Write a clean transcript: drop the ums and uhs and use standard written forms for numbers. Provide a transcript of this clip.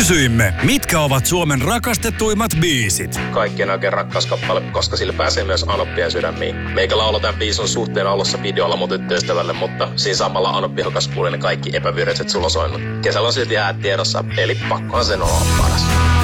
Kysyimme, mitkä ovat Suomen rakastetuimmat biisit. Kaikkien oikein rakkaus kappale, koska sillä pääsee myös Anoppien sydämiin. Meikä laulaa tämän biisin suhteen alussa videolla mun tyttöystävälle, mutta siinä samalla Anoppi hokas kuulee ne kaikki epäviralliset sulosoinnut. Kesällä on silti jäät tiedossa, eli pakkohan sen olla paras.